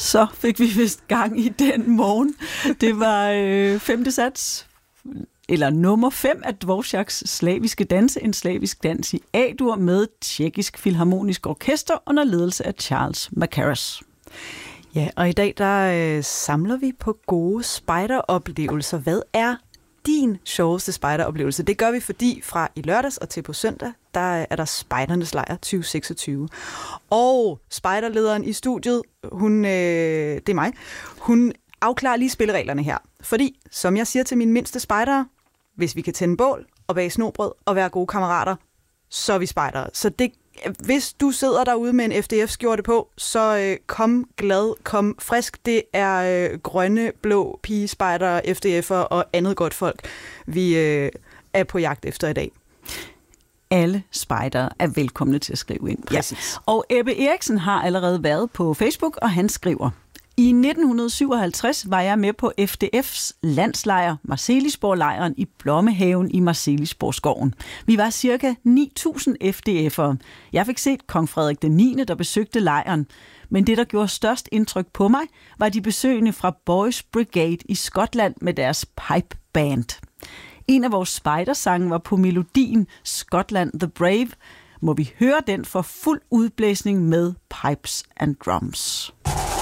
Så fik vi vist gang i den morgen. Det var 5. sats, eller nummer 5 af Dvořáks slaviske danse, en slavisk dans i A-dur med Tjekkisk Filharmonisk Orkester under ledelse af Charles Mackerras. Ja, og i dag der samler vi på gode spejderoplevelser. Hvad er din sjoveste spejderoplevelse? Det gør vi, fordi fra i lørdags og til på søndag, der er der Spejdernes Lejr 2026. Og spejderlederen i studiet, det er mig, hun afklarer lige spillereglerne her. Fordi, som jeg siger til mine mindste spejdere, hvis vi kan tænde bål og bage snobrød og være gode kammerater, så er vi spejdere. Så hvis du sidder derude med en FDF-skjorte på, så kom glad, kom frisk. Det er grønne, blå pigespejdere, FDF'er og andet godt folk, vi er på jagt efter i dag. Alle spejdere er velkomne til at skrive ind. Præcis. Ja. Og Ebbe Eriksen har allerede været på Facebook, og han skriver: I 1957 var jeg med på FDF's landslejr, Marselisborg-lejren i Blommehaven i Marselisborg-skoven. Vi var cirka 9.000 FDF'ere. Jeg fik set kong Frederik den 9., der besøgte lejren. Men det, der gjorde størst indtryk på mig, var de besøgende fra Boys Brigade i Skotland med deres pipe band. En af vores spejdersange var på melodien Scotland the Brave. Må vi høre den for fuld udblæsning med pipes and drums.